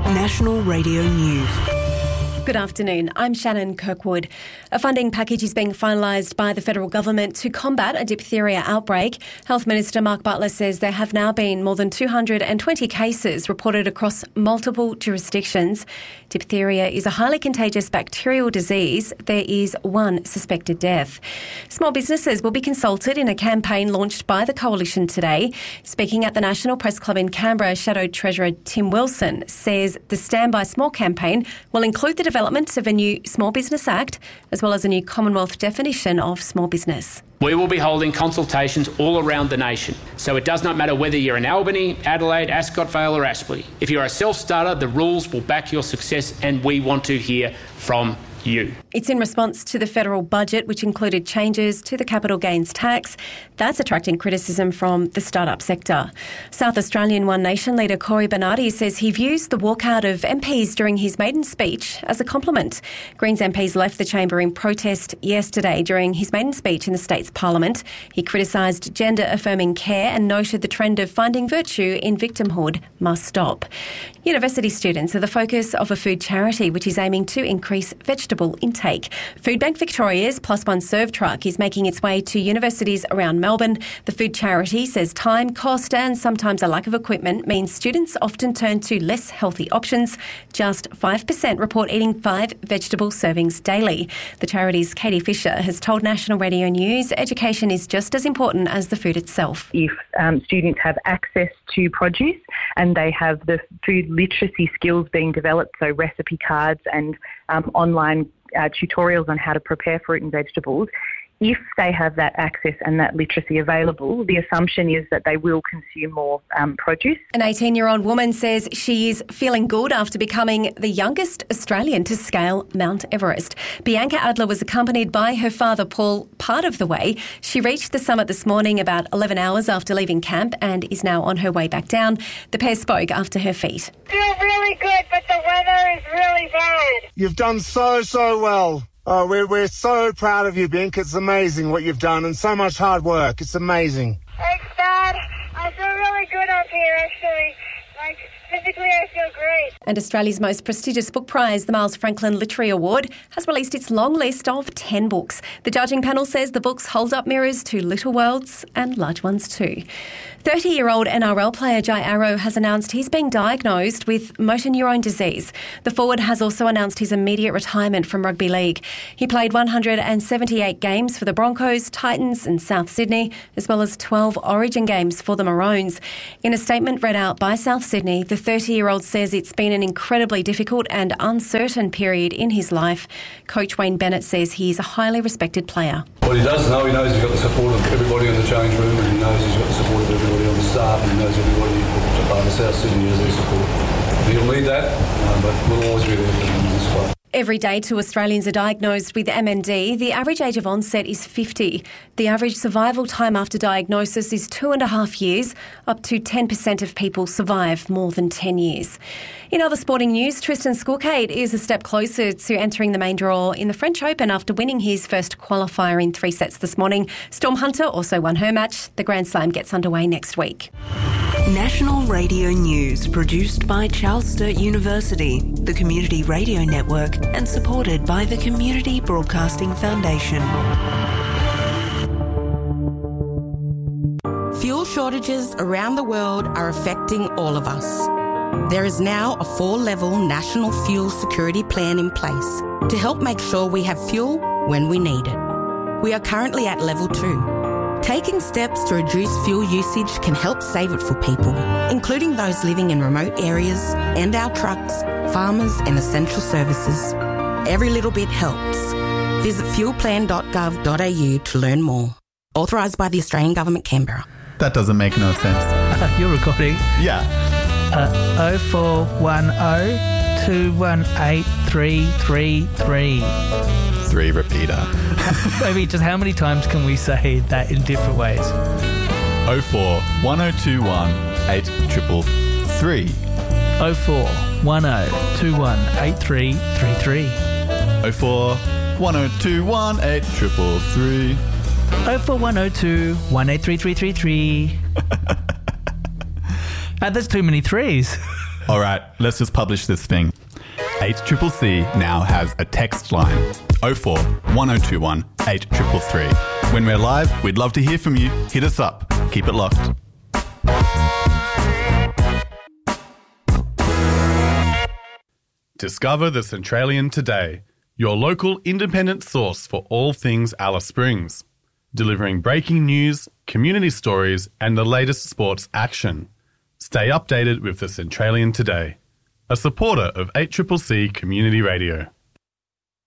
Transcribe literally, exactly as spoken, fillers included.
National Radio News. Good afternoon, I'm Shannon Kirkwood. A funding package is being finalised by the federal government to combat a diphtheria outbreak. Health Minister Mark Butler says there have now been more than two hundred twenty cases reported across multiple jurisdictions. Diphtheria is a highly contagious bacterial disease. There is one suspected death. Small businesses will be consulted in a campaign launched by the Coalition today. Speaking at the National Press Club in Canberra, Shadow Treasurer Tim Wilson says the Stand By Small campaign will include the development of a new Small Business Act, as well as a new Commonwealth definition of small business. We will be holding consultations all around the nation, so it does not matter whether you're in Albany, Adelaide, Ascot Vale or Aspley. If you're a self-starter, the rules will back your success and we want to hear from you. It's in response to the federal budget, which included changes to the capital gains tax. That's attracting criticism from the startup sector. South Australian One Nation leader Cory Bernardi says he views the walkout of M Ps during his maiden speech as a compliment. Greens M Ps left the chamber in protest yesterday during his maiden speech in the state's parliament. He criticised gender-affirming care and noted the trend of finding virtue in victimhood must stop. University students are the focus of a food charity which is aiming to increase vegetable intake. Foodbank Victoria's Plus One Serve truck is making its way to universities around Melbourne. The food charity says time, cost and sometimes a lack of equipment means students often turn to less healthy options. Just five percent report eating five vegetable servings daily. The charity's Katie Fisher has told National Radio News education is just as important as the food itself. If um, students have access to produce and they have the food literacy skills being developed, so recipe cards and um, online uh, tutorials on how to prepare fruit and vegetables, if they have that access and that literacy available, the assumption is that they will consume more um, produce. An eighteen-year-old woman says she is feeling good after becoming the youngest Australian to scale Mount Everest. Bianca Adler was accompanied by her father, Paul, part of the way. She reached the summit this morning about eleven hours after leaving camp and is now on her way back down. The pair spoke after her feat. I feel really good, but the weather is really bad. You've done so, so well. Oh, we're, we're so proud of you, Bink. It's amazing what you've done and so much hard work. It's amazing. Thanks, Dad. I feel really good up here, actually. Like, physically, I feel great. And Australia's most prestigious book prize, the Miles Franklin Literary Award, has released its long list of ten books. The judging panel says the books hold up mirrors to little worlds and large ones too. thirty-year-old N R L player Jai Arrow has announced he's being diagnosed with motor neurone disease. The forward has also announced his immediate retirement from rugby league. He played one hundred seventy-eight games for the Broncos, Titans and South Sydney, as well as twelve Origin games for the Maroons. In a statement read out by South Sydney, the thirty-year-old says it's been an incredibly difficult and uncertain period in his life. Coach Wayne Bennett says he is a highly respected player. What he does know, he knows he's got the support of everybody in the change room, and he knows he's got the support of everybody on the staff, and he knows everybody who's a part of South Sydney has their support. He'll need that, uh, but we'll always be there for him in this fight. Every day two Australians are diagnosed with M N D. The average age of onset is fifty. The average survival time after diagnosis is two and a half years. Up to ten percent of people survive more than ten years. In other sporting news, Tristan Skulkate is a step closer to entering the main draw in the French Open after winning his first qualifier in three sets this morning. Storm Hunter also won her match. The Grand Slam gets underway next week. National Radio News, produced by Charles Sturt University, the Community Radio Network, and supported by the Community Broadcasting Foundation. Fuel shortages around the world are affecting all of us. There is now a four-level national fuel security plan in place to help make sure we have fuel when we need it. We are currently at level two. Taking steps to reduce fuel usage can help save it for people, including those living in remote areas and our trucks, farmers and essential services. Every little bit helps. Visit fuel plan dot gov dot a u to learn more. Authorised by the Australian Government, Canberra. That doesn't make no sense. Uh, you're recording? Yeah. Uh, oh four one oh two one eight three three three. Three repeater. Maybe just how many times can we say that in different ways? oh four one oh two one eight triple three. oh four one oh two one eight three three three. oh four one oh two one eight triple three. oh four one oh two one eight three three three three. Ah, there's too many threes. All right, let's just publish this thing. eight C C C now has a text line. oh four one oh two one eight three three three. When we're live, we'd love to hear from you. Hit us up. Keep it locked. Discover the Centralian today, your local independent source for all things Alice Springs, delivering breaking news, community stories, and the latest sports action. Stay updated with the Centralian today, a supporter of eight C C C Community Radio.